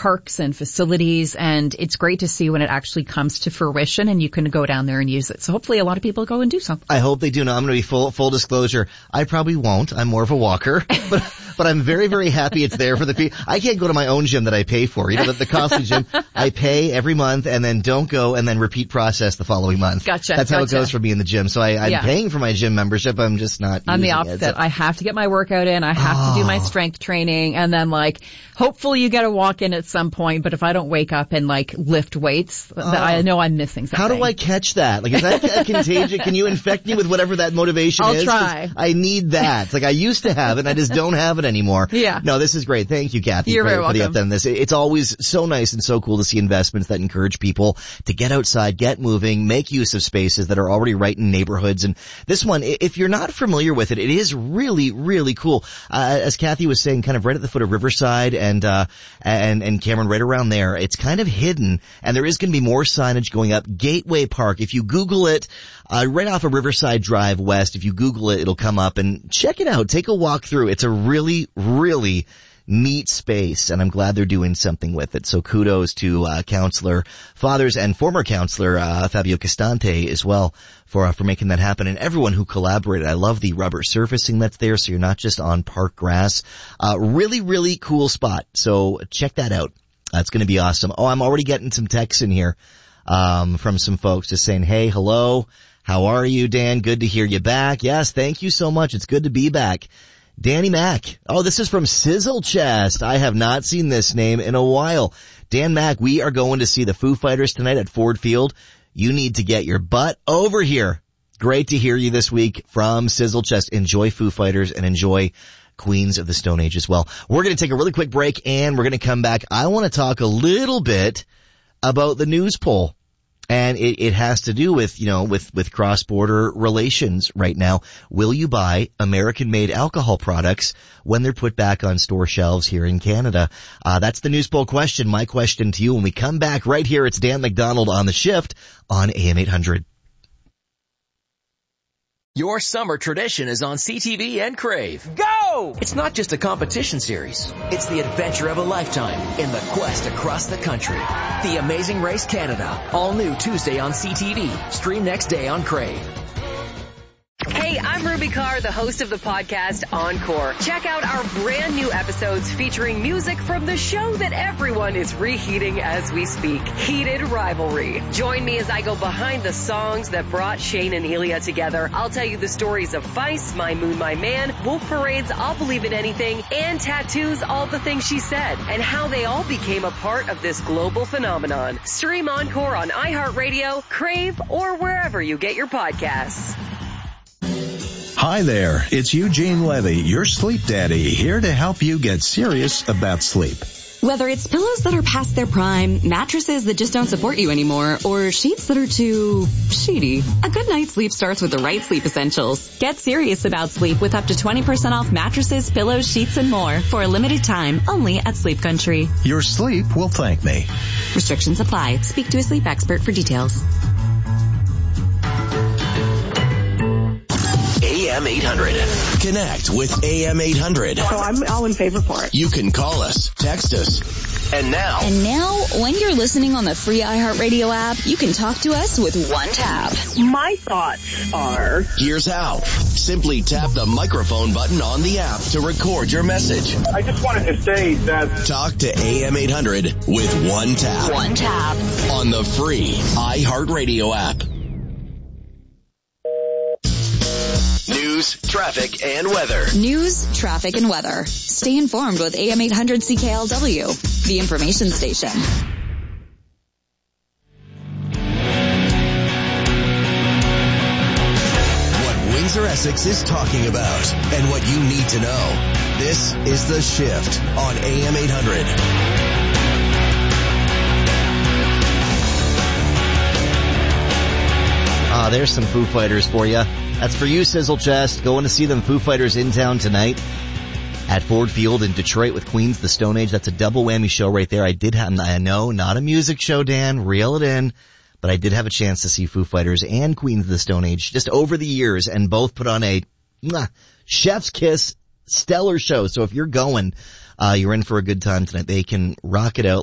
parks and facilities, and it's great to see when it actually comes to fruition and you can go down there and use it. So hopefully a lot of people go and do so. I hope they do. Now, I'm going to be full disclosure. I probably won't. I'm more of a walker, but I'm very, very happy it's there for the people. I can't go to my own gym that I pay for. You know, the costly gym. I pay every month and then don't go and then repeat process the following month. Gotcha. That's how it goes for me in the gym. So I'm paying for my gym membership. I'm just not I'm the using opposite. it. So. I have to get my workout in. I have to do my strength training, and then hopefully you get a walk in at some point. But if I don't wake up and lift weights, I know I'm missing something. How do I catch that? Is that contagious? Can you infect me with whatever that motivation is? I'll try. I need that. I used to have it and I just don't have it anymore. Yeah. No, this is great. Thank you, Kathy, You're very for the welcome. update on this. It's always so nice and so cool to see investments that encourage people to get outside, get moving, make use of spaces that are already right in neighborhoods. And this one, if you're not familiar with it, it is really, really cool. As Kathy was saying, kind of right at the foot of Riverside and Cameron, right around there, it's kind of hidden, and there is going to be more signage going up. Gateway Park, if you Google it, right off of Riverside Drive West, if you Google it, it'll come up, and check it out. Take a walk through. It's a really, really neat space, and I'm glad they're doing something with it. So kudos to Councillor Fathers and former Councillor Fabio Costante as well for making that happen, and everyone who collaborated. I love the rubber surfacing that's there, so you're not just on park grass. Really, really cool spot. So check that out. That's going to be awesome. Oh, I'm already getting some texts in here from some folks just saying, hey, hello, how are you, Dan? Good to hear you back. Yes, thank you so much. It's good to be back. Danny Mack. Oh, this is from Sizzle Chest. I have not seen this name in a while. Dan Mack, we are going to see the Foo Fighters tonight at Ford Field. You need to get your butt over here. Great to hear you this week from Sizzle Chest. Enjoy Foo Fighters and enjoy Queens of the Stone Age as well. We're going to take a really quick break and we're going to come back. I want to talk a little bit about the news poll. And it has to do with, with cross-border relations right now. Will you buy American-made alcohol products when they're put back on store shelves here in Canada? That's the news poll question. My question to you when we come back right here. It's Dan McDonald on The Shift on AM 800. Your summer tradition is on CTV and Crave. Go! It's not just a competition series. It's the adventure of a lifetime in the quest across the country. The Amazing Race Canada. All new Tuesday on CTV. Stream next day on Crave. Hey, I'm Ruby Carr, the host of the podcast Encore. Check out our brand new episodes featuring music from the show that everyone is reheating as we speak, Heated Rivalry. Join me as I go behind the songs that brought Shane and Ilya together. I'll tell you the stories of Vice, My Moon, My Man, Wolf Parade's I'll Believe in Anything, and Tattoo's All the Things She Said, and how they all became a part of this global phenomenon. Stream Encore on iHeartRadio, Crave, or wherever you get your podcasts. Hi there, it's Eugene Levy, your sleep daddy, here to help you get serious about sleep. Whether it's pillows that are past their prime, mattresses that just don't support you anymore, or sheets that are too sheety, a good night's sleep starts with the right sleep essentials. Get serious about sleep with up to 20% off mattresses, pillows, sheets, and more for a limited time only at Sleep Country. Your sleep will thank me. Restrictions apply. Speak to a sleep expert for details. AM 800. Connect with AM 800. So I'm all in favor for it. You can call us, text us. And now, when you're listening on the free iHeartRadio app, you can talk to us with one tap. My thoughts are... Here's how. Simply tap the microphone button on the app to record your message. I just wanted to say that... Talk to AM 800 with one tap. One tap. On the free iHeartRadio app. News, traffic, and weather. News, traffic, and weather. Stay informed with AM 800 CKLW, the information station. What Windsor Essex is talking about and what you need to know. This is The Shift on AM 800. There's some Foo Fighters for you. That's for you, Sizzle Chest. Going to see them, Foo Fighters, in town tonight at Ford Field in Detroit with Queens, the Stone Age. That's a double whammy show right there. I know, not a music show, Dan, reel it in, but I did have a chance to see Foo Fighters and Queens of the Stone Age just over the years, and both put on a chef's kiss stellar show. So if you're going, you're in for a good time tonight. They can rock it out